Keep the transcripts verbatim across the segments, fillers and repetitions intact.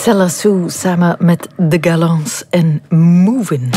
Stella Sue samen met The Galants en Movin'.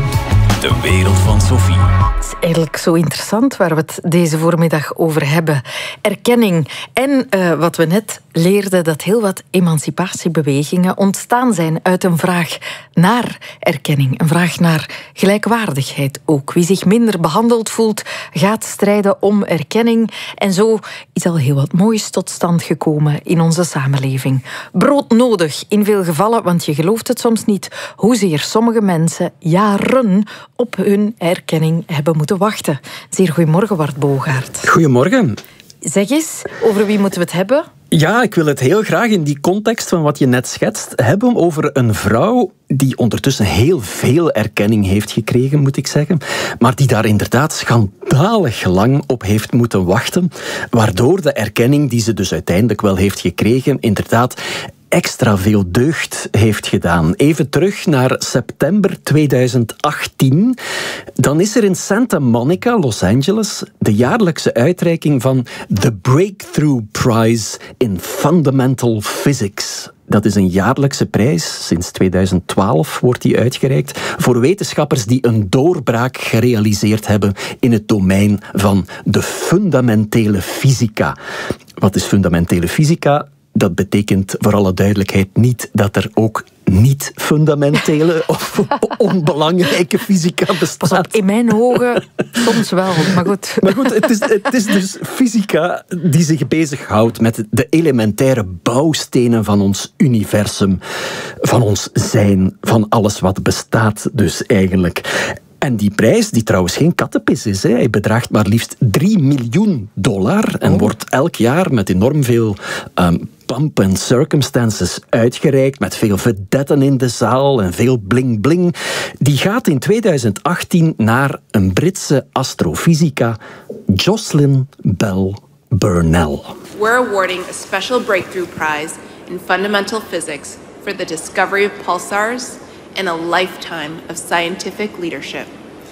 De wereld van Sophie. Het is eigenlijk zo interessant waar we het deze voormiddag over hebben. Erkenning. En uh, wat we net leerden, dat heel wat emancipatiebewegingen ontstaan zijn uit een vraag naar erkenning. Een vraag naar gelijkwaardigheid ook. Wie zich minder behandeld voelt, gaat strijden om erkenning. En zo is al heel wat moois tot stand gekomen in onze samenleving. Broodnodig in veel gevallen, want je gelooft het soms niet, hoezeer sommige mensen jaren op hun erkenning hebben moeten wachten. Zeer goedemorgen, Wart Bogaert. Goedemorgen. Zeg eens, over wie moeten we het hebben? Ja, ik wil het heel graag in die context van wat je net schetst hebben over een vrouw die ondertussen heel veel erkenning heeft gekregen, moet ik zeggen, maar die daar inderdaad schandalig lang op heeft moeten wachten, waardoor de erkenning die ze dus uiteindelijk wel heeft gekregen, inderdaad extra veel deugd heeft gedaan. Even terug naar september tweeduizend achttien. Dan is er in Santa Monica, Los Angeles, de jaarlijkse uitreiking van The Breakthrough Prize in Fundamental Physics. Dat is een jaarlijkse prijs. Sinds tweeduizend twaalf wordt die uitgereikt voor wetenschappers die een doorbraak gerealiseerd hebben in het domein van de fundamentele fysica. Wat is fundamentele fysica? Dat betekent voor alle duidelijkheid niet dat er ook niet-fundamentele of onbelangrijke fysica bestaat. Pas op, in mijn ogen soms wel, maar goed. Maar goed, het is, het is dus fysica die zich bezighoudt met de elementaire bouwstenen van ons universum, van ons zijn, van alles wat bestaat dus eigenlijk. En die prijs, die trouwens geen kattenpis is, hè. Hij bedraagt maar liefst drie miljoen dollar en oh. wordt elk jaar met enorm veel um, pomp en circumstances uitgereikt, met veel vedetten in de zaal en veel bling-bling. Die gaat in tweeduizend achttien naar een Britse astrofysica, Jocelyn Bell Burnell. We're awarding a special breakthrough prize in fundamental physics for the discovery of pulsars and a lifetime of scientific leadership.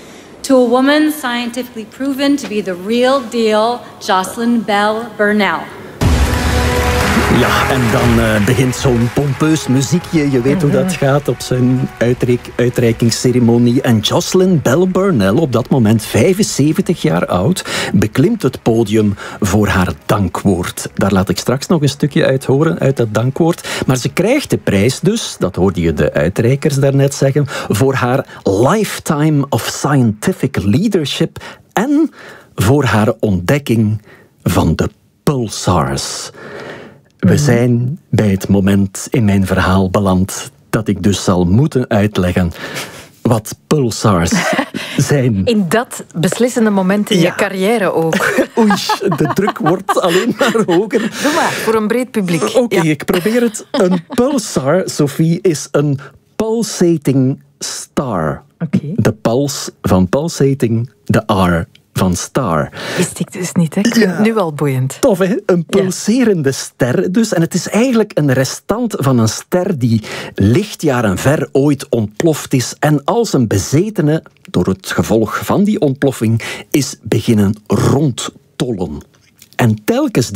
To a woman scientifically proven to be the real deal, Jocelyn Bell Burnell. Ja, en dan uh, begint zo'n pompeus muziekje. Je weet hoe dat gaat op zijn uitreik- uitreikingsceremonie. En Jocelyn Bell Burnell, op dat moment vijfenzeventig jaar oud, beklimt het podium voor haar dankwoord. Daar laat ik straks nog een stukje uit horen, uit dat dankwoord. Maar ze krijgt de prijs dus, dat hoorde je de uitreikers daarnet zeggen, voor haar lifetime of scientific leadership en voor haar ontdekking van de pulsars. We zijn bij het moment in mijn verhaal beland dat ik dus zal moeten uitleggen wat pulsars zijn. In dat beslissende moment in ja. je carrière ook. Oei, de druk wordt alleen maar hoger. Doe maar, voor een breed publiek. Oké, okay, ja. ik probeer het. Een pulsar, Sophie, is een pulsating star. Okay. De puls van pulsating, de R van star. Wist ik dus niet, hè? Ik vind het nu al boeiend. Tof, hè? Een pulserende ja. ster dus. En het is eigenlijk een restant van een ster die lichtjaren ver ooit ontploft is en als een bezetene, door het gevolg van die ontploffing, is beginnen rondtollen. En telkens